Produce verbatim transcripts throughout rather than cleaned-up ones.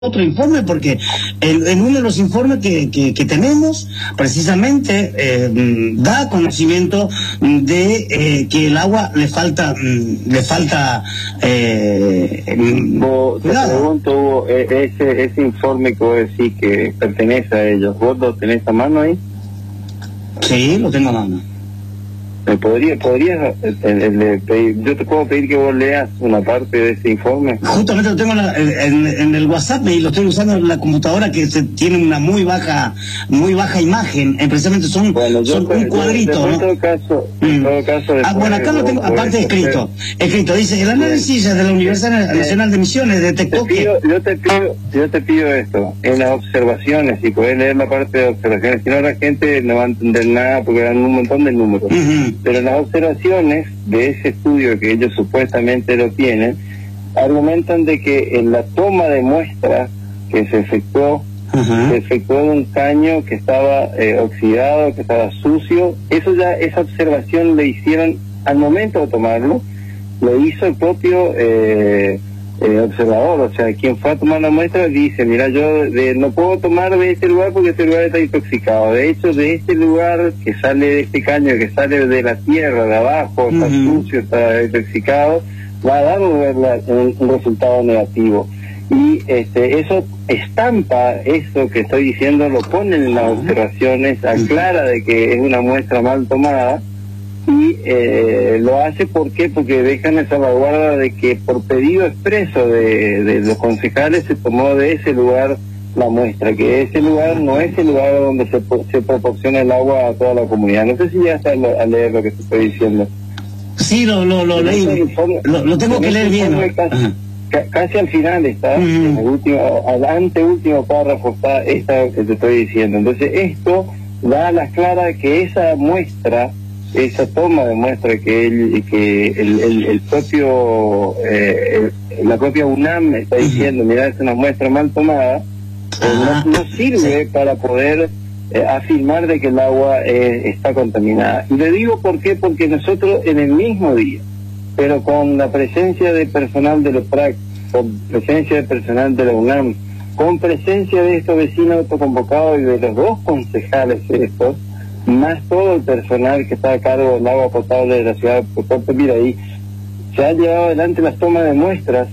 otro informe, porque en, en uno de los informes que, que, que tenemos precisamente eh, da conocimiento de eh, que el agua le falta le falta eh, vos, te pregunto, Hugo, ese, ese informe que vos decís que pertenece a ellos, ¿vos lo tenés a mano ahí? Sí, lo tengo a mano. ¿Me podría, podrías, eh, eh, pedir, yo te puedo pedir que vos leas una parte de ese informe? Justamente lo tengo en, la, en, en el WhatsApp y lo estoy usando en la computadora, que se, tiene una muy baja muy baja imagen, eh, precisamente son, bueno, yo, son un cuadrito, yo, ¿no? En todo caso, en todo caso ah, bueno, acá lo tengo, aparte escrito, escrito, dice, el análisis de la Universidad Nacional de Misiones detectó te pido, que... Yo te pido, yo te pido esto, en las observaciones, si podés leer la parte de observaciones, si no la gente no va a entender nada porque dan un montón de números. Uh-huh. Pero en las observaciones de ese estudio que ellos supuestamente lo tienen, argumentan de que en la toma de muestras que se efectuó, uh-huh. se efectuó de un caño que estaba eh, oxidado, que estaba sucio. Eso ya, esa observación le hicieron al momento de tomarlo, lo hizo el propio eh, eh, observador, o sea, quien fue a tomar la muestra dice, mira, yo de, no puedo tomar de este lugar porque este lugar está intoxicado. De hecho, de este lugar que sale de este caño, que sale de la tierra, de abajo, está uh-huh. sucio, está intoxicado, va a dar un, un resultado negativo. Y este eso estampa eso que estoy diciendo, lo ponen en las observaciones, aclara de que es una muestra mal tomada, y eh, lo hace ¿por qué? Porque dejan esa salvaguarda de que por pedido expreso de, de los concejales se tomó de ese lugar la muestra, que ese lugar no es el lugar donde se, se proporciona el agua a toda la comunidad. No sé si ya está a leer lo que te estoy diciendo. Sí, lo, lo, lo leí, informe, lo, lo tengo que leer bien. Casi, ca, casi al final está, uh-huh. en el último, al anteúltimo párrafo está esta que te estoy diciendo. Entonces esto da a las claras que esa muestra, esa toma de muestra que el, que el, el, el propio eh, el, la propia UNAM está diciendo, uh-huh. mira, es una muestra mal tomada, eh, no, no sirve sí. para poder eh, afirmar de que el agua eh, está contaminada. Y le digo por qué, porque nosotros en el mismo día, pero con la presencia de personal de LEPRAC, con presencia de personal de la UNAM, con presencia de estos vecinos autoconvocados y de los dos concejales estos, más todo el personal que está a cargo del agua potable de la ciudad de Puerto Piraí, se han llevado adelante las tomas de muestras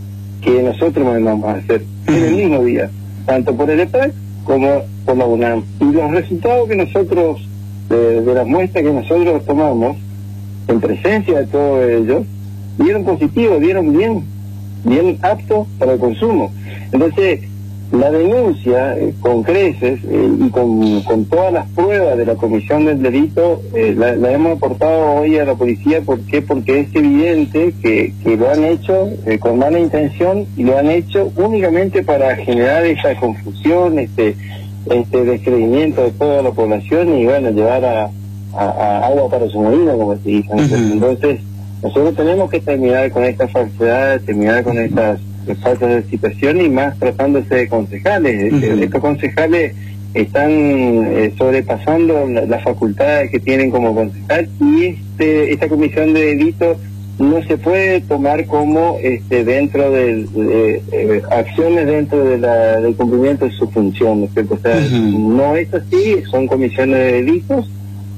que nosotros mandamos a hacer uh-huh. en el mismo día, tanto por el E P A C como por la UNAM. Y los resultados que nosotros, de, de las muestras que nosotros tomamos, en presencia de todos ellos, dieron positivo, dieron bien, bien apto para el consumo. Entonces, la denuncia eh, con creces eh, y con, con todas las pruebas de la comisión del delito eh, la, la hemos aportado hoy a la policía. ¿Por qué? Porque es evidente que, que lo han hecho eh, con mala intención y lo han hecho únicamente para generar esa confusión, este este descreimiento de toda la población y bueno, llevar a, a, a agua para su molino, como se dice. Uh-huh. Entonces, nosotros tenemos que terminar con estas falsedades, terminar con estas faltas de situación y más tratándose de concejales. Uh-huh. Estos concejales están eh, sobrepasando las la facultades que tienen como concejal y este esta comisión de delitos no se puede tomar como este dentro de, de, de acciones dentro de la, del cumplimiento de su función, ¿no es cierto? O sea, uh-huh. no es así, son comisiones de delitos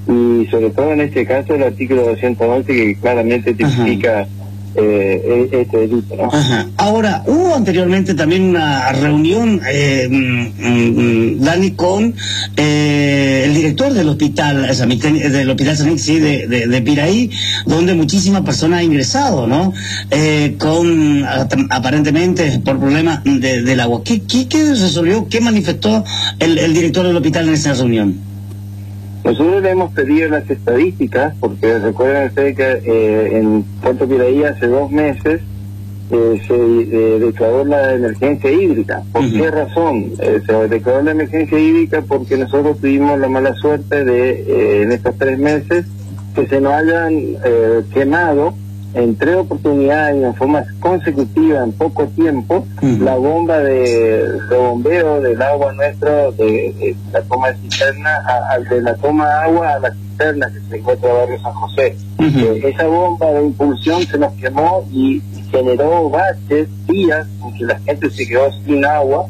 y sobre todo en este caso el artículo doscientos once que claramente tipifica uh-huh. Eh, este delito, ¿no? Ajá. Ahora, hubo anteriormente también una reunión, eh, mm, Dani, con eh, el director del hospital, del hospital San sí, de, de, de Piraí, donde muchísimas personas han ingresado, ¿no? Eh, con, aparentemente, por problemas de, del agua. ¿Qué, qué, qué resolvió, qué manifestó el, el director del hospital en esa reunión? Nosotros le hemos pedido las estadísticas, porque recuerden ustedes que eh, en Puerto Piraí hace dos meses eh, se eh, declaró la emergencia hídrica. ¿Por uh-huh. qué razón? Eh, se declaró la emergencia hídrica porque nosotros tuvimos la mala suerte de, eh, en estos tres meses, que se nos hayan eh, quemado en tres oportunidades y en forma consecutiva en poco tiempo uh-huh. la bomba de, de bombeo del agua nuestro de, de la toma de cisterna a, a, de la toma de agua a la cisterna que se encuentra en el barrio San José. Uh-huh. Eh, esa bomba de impulsión se nos quemó y, y generó baches, días en que la gente se quedó sin agua.